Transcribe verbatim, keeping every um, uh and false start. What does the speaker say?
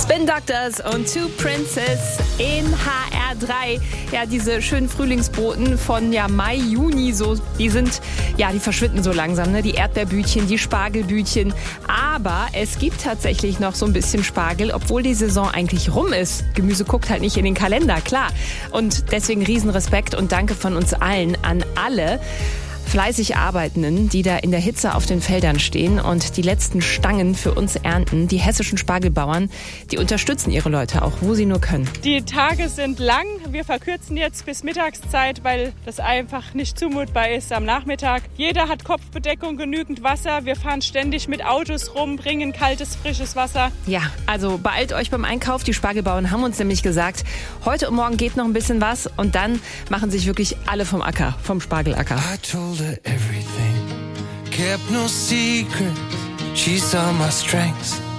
Spin Doctors und Two Princes in H R drei. Ja, diese schönen Frühlingsboten von ja, Mai, Juni, so, die sind, ja, die verschwinden so langsam, ne? Die Erdbeerbütchen, die Spargelbütchen. Aber es gibt tatsächlich noch so ein bisschen Spargel, obwohl die Saison eigentlich rum ist. Gemüse guckt halt nicht in den Kalender, klar. Und deswegen Riesenrespekt und Danke von uns allen an alle fleißig Arbeitenden, die da in der Hitze auf den Feldern stehen und die letzten Stangen für uns ernten. Die hessischen Spargelbauern, die unterstützen ihre Leute auch, wo sie nur können. Die Tage sind lang. Wir verkürzen jetzt bis Mittagszeit, weil das einfach nicht zumutbar ist am Nachmittag. Jeder hat Kopfbedeckung, genügend Wasser. Wir fahren ständig mit Autos rum, bringen kaltes, frisches Wasser. Ja, also beeilt euch beim Einkauf. Die Spargelbauern haben uns nämlich gesagt, heute und morgen geht noch ein bisschen was und dann machen sich wirklich alle vom Acker, vom Spargelacker. Everything, kept no secret. She saw my strengths